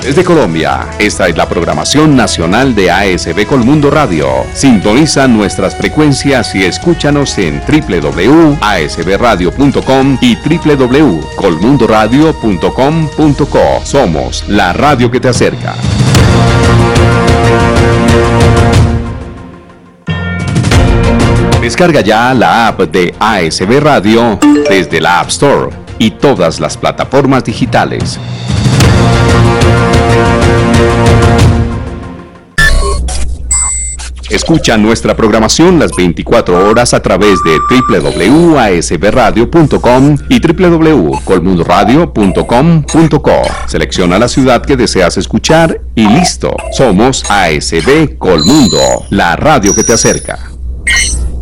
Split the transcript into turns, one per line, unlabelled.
Desde Colombia, esta es la programación nacional de ASB Colmundo Radio. Sintoniza nuestras frecuencias y escúchanos en www.asbradio.com y www.colmundoradio.com.co. Somos la radio que te acerca. Descarga ya la app de ASB Radio desde la App Store y todas las plataformas digitales. Escucha nuestra programación las 24 horas a través de www.asbradio.com y www.colmundoradio.com.co. Selecciona la ciudad que deseas escuchar y listo. Somos ASB Colmundo, la radio que te acerca.